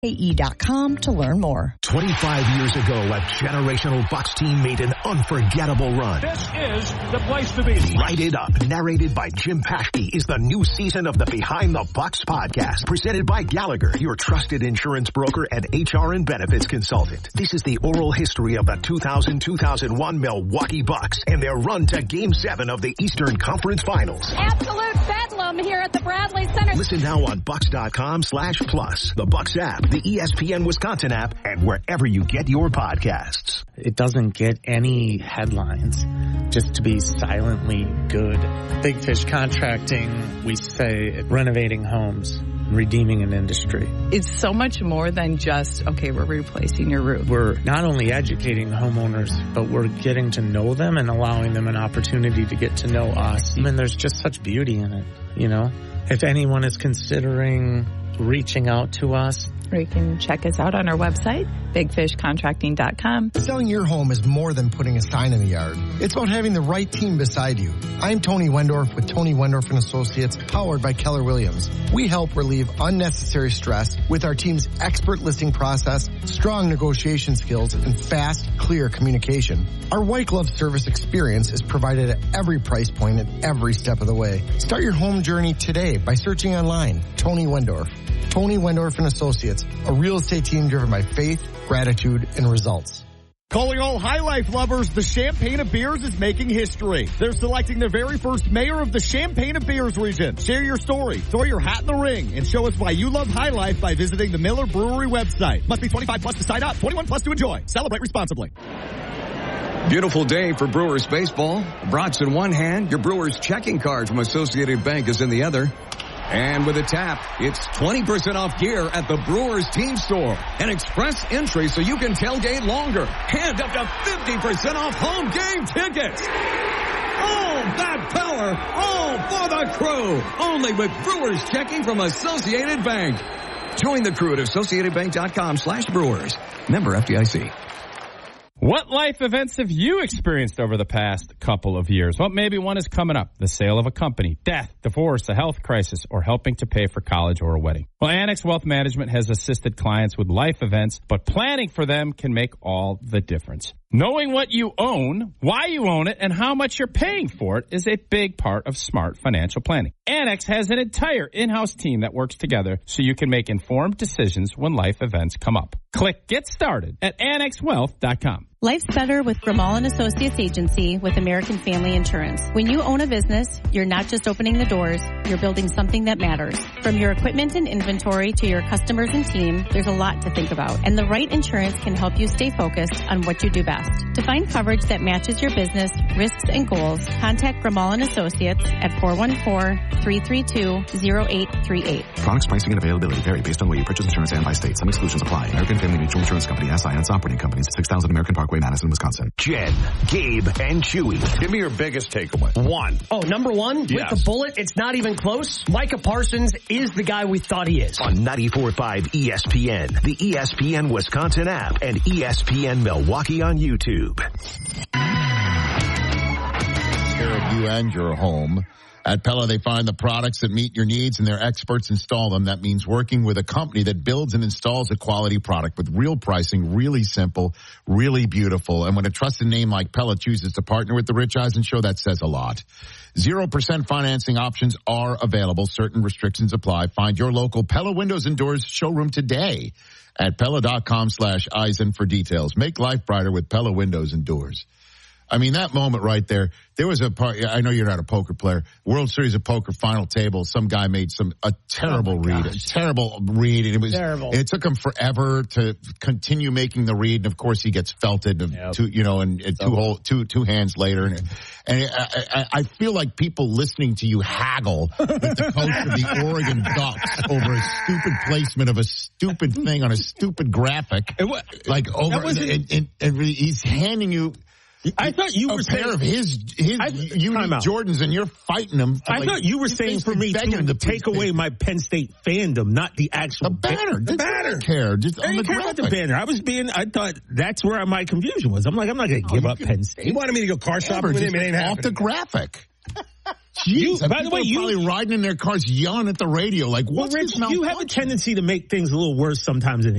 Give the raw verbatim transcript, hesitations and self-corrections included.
A E dot com to learn more. twenty-five years ago, a generational Bucs team made an unforgettable run. This is the place to be. Write It Up, narrated by Jim Paschke, is the new season of the Behind the Bucs podcast, presented by Gallagher, your trusted insurance broker and H R and benefits consultant. This is the oral history of the two thousand two thousand one Milwaukee Bucks and their run to Game seven of the Eastern Conference Finals. Absolute bedlam here at the Bradley Center. Listen now on Bucks.com slash plus, the Bucks app, the E S P N Wisconsin app, and wherever you get your podcasts. It doesn't get any headlines just to be silently good. Big Fish Contracting, we say renovating homes, redeeming an industry. It's so much more than just, okay, we're replacing your roof. We're not only educating homeowners, but we're getting to know them and allowing them an opportunity to get to know us. I mean, there's just such beauty in it, you know? If anyone is considering reaching out to us, or you can check us out on our website, big fish contracting dot com. Selling your home is more than putting a sign in the yard. It's about having the right team beside you. I'm Tony Wendorf with Tony Wendorf and Associates, powered by Keller Williams. We help relieve unnecessary stress with our team's expert listing process, strong negotiation skills, and fast, clear communication. Our white glove service experience is provided at every price point and every step of the way. Start your home journey today by searching online, Tony Wendorf. Tony Wendorf and Associates, a real estate team driven by faith, gratitude, and results. Calling all High Life lovers, the Champaign of Beers is making history. They're selecting their very first mayor of the Champaign of Beers region. Share your story, throw your hat in the ring, and show us why you love High Life by visiting the Miller Brewery website. Must be twenty-five plus to sign up, twenty-one plus to enjoy. Celebrate responsibly. Beautiful day for Brewers baseball. Brats in one hand, your Brewers checking card from Associated Bank is in the other. And with a tap, it's twenty percent off gear at the Brewers team store. An express entry so you can tailgate longer. And up to fifty percent off home game tickets. All that power, all for the crew. Only with Brewers checking from Associated Bank. Join the crew at associatedbank.com slash Brewers. Member F D I C. What life events have you experienced over the past couple of years? Well, maybe one is coming up. The sale of a company, death, divorce, a health crisis, or helping to pay for college or a wedding. Well, Annex Wealth Management has assisted clients with life events, but planning for them can make all the difference. Knowing what you own, why you own it, and how much you're paying for it is a big part of smart financial planning. Annex has an entire in-house team that works together so you can make informed decisions when life events come up. Click Get Started at annex wealth dot com. Life's better with Grimal and Associates Agency with American Family Insurance. When you own a business, you're not just opening the doors, you're building something that matters. From your equipment and inventory to your customers and team, there's a lot to think about. And the right insurance can help you stay focused on what you do best. To find coverage that matches your business, risks, and goals, contact Grimal and Associates at four one four, three three two, zero eight three eight. Products pricing and availability vary based on where you purchase insurance and by state. Some exclusions apply. American Family Mutual Insurance Company, S I and its operating companies, six thousand American Parkway, Madison, Wisconsin. Jen, Gabe, and Chewy. Give me your biggest takeaway. One. Oh, number one? Yes. With the bullet, it's not even close. Micah Parsons is the guy we thought he is. On ninety-four point five E S P N, the E S P N Wisconsin app, and E S P N Milwaukee on YouTube. Care of you and your home. At Pella, they find the products that meet your needs and their experts install them. That means working with a company that builds and installs a quality product with real pricing, really simple, really beautiful. And when a trusted name like Pella chooses to partner with the Rich Eisen Show, that says a lot. Zero percent financing options are available. Certain restrictions apply. Find your local Pella Windows and Doors showroom today at Pella.com slash Eisen for details. Make life brighter with Pella Windows and Doors. I mean, that moment right there, there was a part, I know you're not a poker player, World Series of Poker final table, some guy made some, a terrible oh read, a terrible read, and it was, terrible. And it took him forever to continue making the read, and of course he gets felted, yep. two, you know, and, and two whole, two, two hands later, and, and I, I, I feel like people listening to you haggle with the coach of the Oregon Ducks over a stupid placement of a stupid thing on a stupid graphic, was, like over, and, and, and he's handing you, I thought you a were pair saying, of his his I, unique Jordans, and you're fighting them. I like, thought you were saying for me to, to take away my Penn State fandom, not the actual the banner. The banner. Care. Just I didn't care about the banner. I was being. I thought that's where my confusion was. I'm like, I'm not going to oh, give up could, Penn State. He wanted me to go car shopping with him. It ain't off happening. the graphic. Jeez, You, by the way, are you probably riding in their cars yelling at the radio like, what's Rich, this you have a tendency to make things a little worse sometimes than